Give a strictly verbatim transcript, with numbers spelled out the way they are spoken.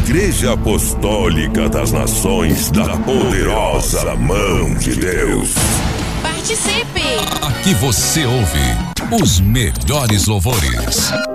Igreja Apostólica das Nações da Poderosa Mão de Deus. Participe! Aqui você ouve os melhores louvores.